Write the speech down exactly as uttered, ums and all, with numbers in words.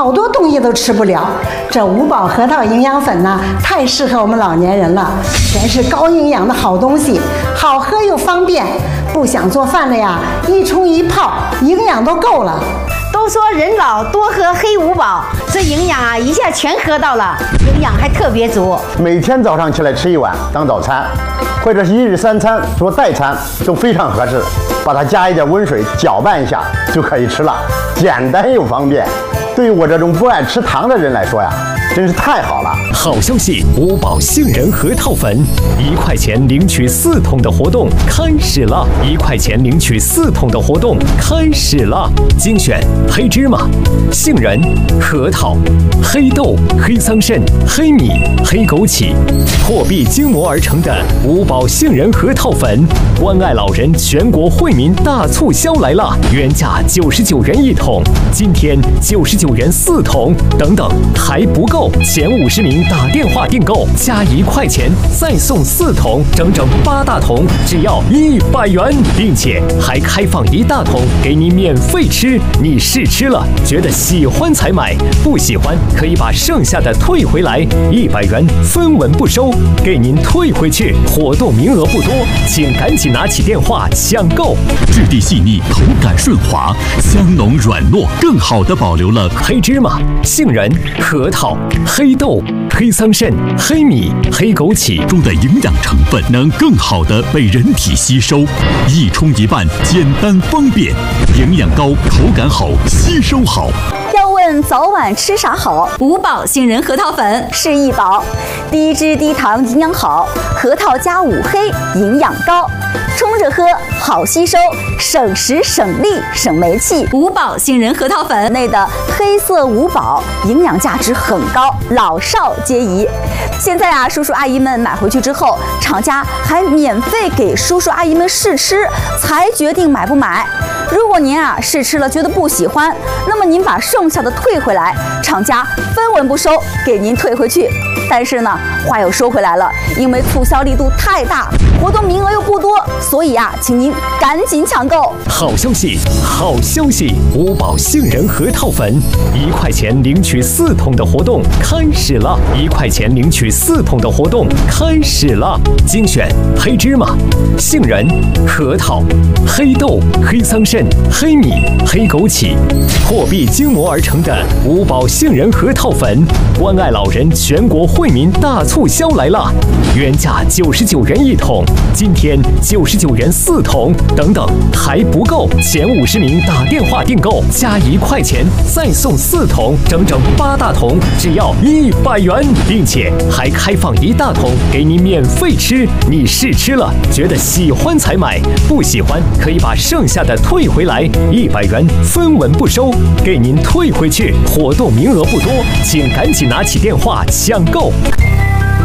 好多东西都吃不了。这五宝核桃营养粉呢，太适合我们老年人了，全是高营养的好东西，好喝又方便。不想做饭了呀，一冲一泡，营养都够了。 都说人老多喝黑五宝，这营养啊一下全喝到了，营养还特别足。 每天早上起来吃一碗当早餐，或者是一日三餐做代餐都非常合适。把它加一点温水搅拌一下就可以吃了，简单又方便。对于我这种不爱吃糖的人来说呀，真是太好了！ 好消息，五宝杏仁核桃粉一块钱领取四桶的活动开始了！一块钱领取四桶的活动开始了！精选黑芝麻、杏仁、核桃、黑豆、黑桑葚、黑米、黑枸杞，破壁精磨而成的五宝杏仁核桃粉，关爱老人全国惠民大促销来了！原价九十九元一桶，今天九十九元四桶，等等还不够，前五十名打电话订购加一块钱再送四桶，整整八大桶，只要一百元，并且还开放一大桶给您免费吃。你试吃了觉得喜欢才买，不喜欢可以把剩下的退回来，一百元分文不收，给您退回去。活动名额不多，请赶紧拿起电话抢购。 质地细腻，口感顺滑，香浓软糯，更好地保留了黑芝麻、杏仁、核桃、黑豆、黑桑葚、黑米、黑枸杞中的营养成分，能更好地被人体吸收。一冲一拌，简单方便，营养高，口感好，吸收好。 要问早晚吃啥好？五宝杏仁核桃粉是一宝，低脂低糖，营养好，核桃加五黑，营养高，冲着喝好吸收，省时省力省煤气。五宝杏仁核桃粉内的黑色五宝营养价值很高，老少皆宜。现在啊，叔叔阿姨们买回去之后，厂家还免费给叔叔阿姨们试吃，才决定买不买。如果您啊试吃了觉得不喜欢，那么您把剩下的退回来，厂家分文不收，给您退回去。但是呢，话又说回来了，因为促销力度太大，活动名额又不多，所以啊，请您赶紧抢购。 好消息，好消息！五宝杏仁核桃粉一块钱领取四桶的活动开始了！一块钱领取四桶的活动开始了！精选黑芝麻、杏仁、核桃、黑豆、黑桑葚、黑米、黑枸杞，破壁精磨而成的五宝杏仁核桃粉，关爱老人全国惠民大促销来了！原价九十九元一桶，今天九十九元四桶，等等还不够，前五十名打电话订购加一块钱再送四桶，整整八大桶，只要一百元，并且还开放一大桶给您免费吃。你试吃了觉得喜欢才买，不喜欢可以把剩下的退回来，一百元分文不收，给您退回去。活动名额不多，请赶紧拿起电话抢购。